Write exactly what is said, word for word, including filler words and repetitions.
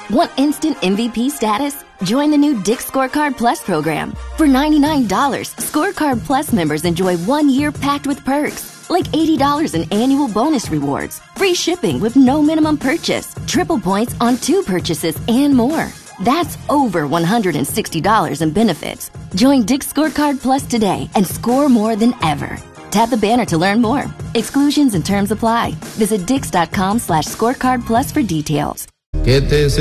Want instant M V P status? Join the new Dick's Scorecard Plus program. For ninety-nine dollars, Scorecard Plus members enjoy one year packed with perks, like eighty dollars in annual bonus rewards, free shipping with no minimum purchase, triple points on two purchases, and more. That's over one hundred sixty dollars in benefits. Join Dick's Scorecard Plus today and score more than ever. Tap the banner to learn more. Exclusions and terms apply. Visit dix.com slash scorecard plus for details. ¿Qué te